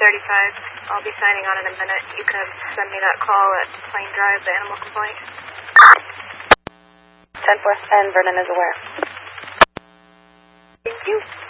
1035. I'll be signing on in a minute. You can send me that call at Plain Drive, the animal complaint. 10-4, and Vernon is aware. Thank you.